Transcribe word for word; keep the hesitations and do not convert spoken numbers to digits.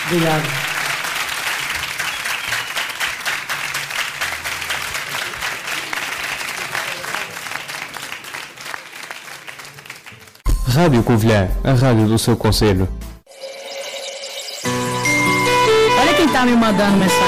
Obrigado. Rádio Covilhã, a rádio do seu concelho. Olha quem tá me mandando mensagem.